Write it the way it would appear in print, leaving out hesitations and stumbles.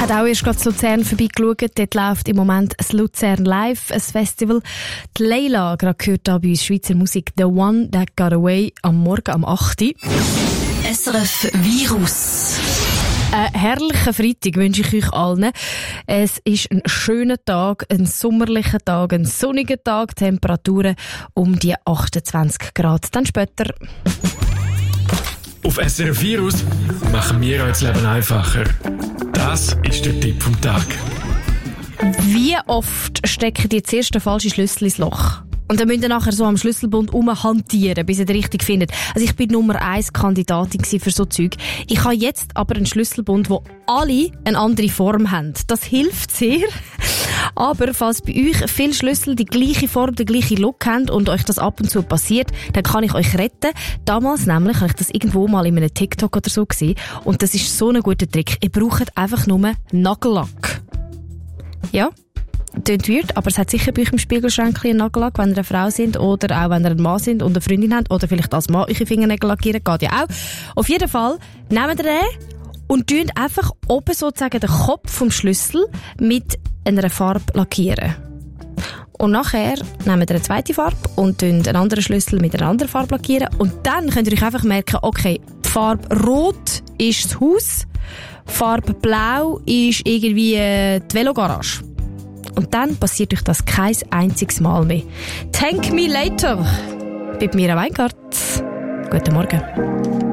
habe auch erst gerade Luzern vorbeigeschaut. Dort läuft im Moment das Luzern Live, ein Festival. Die Leila, gerade gehört da bei uns Schweizer Musik, The One That Got Away, am Morgen am 8. SRF Virus. Einen herrlichen Freitag wünsche ich euch allen. Es ist ein schöner Tag, ein sommerlicher Tag, ein sonniger Tag, Temperaturen um die 28 Grad. Dann später. Auf SRF Virus machen wir euch das Leben einfacher. Das ist der Tipp vom Tag. Wie oft stecken die zuerst den falschen Schlüssel ins Loch? Und dann müsst ihr nachher so am Schlüsselbund hantieren, bis ihr den richtig findet. Also ich bin Nummer 1 Kandidatin für so Zeug. Ich habe jetzt aber einen Schlüsselbund, wo alle eine andere Form haben. Das hilft sehr. Aber falls bei euch viele Schlüssel die gleiche Form, den gleichen Look haben und euch das ab und zu passiert, dann kann ich euch retten. Damals nämlich habe ich das irgendwo mal in einem TikTok oder so gesehen. Und das ist so ein guter Trick. Ihr braucht einfach nur Nagellack. Ja? Klingt weird, aber es hat sicher bei euch im Spiegelschrank einen Nagellack, wenn ihr eine Frau sind oder auch wenn ihr ein Mann sind und eine Freundin habt oder vielleicht als Mann eure Fingernägel lackieren, geht ja auch. Auf jeden Fall nehmt ihr den und tünt einfach oben sozusagen den Kopf vom Schlüssel mit einer Farbe lackieren. Und nachher nehmt ihr eine zweite Farbe und tünt einen anderen Schlüssel mit einer anderen Farbe lackieren und dann könnt ihr euch einfach merken, okay, die Farbe Rot ist das Haus, Farbe Blau ist irgendwie die Velogarage. Und dann passiert euch das kein einziges Mal mehr. Thank me later. Bei Mira Weingart. Guten Morgen.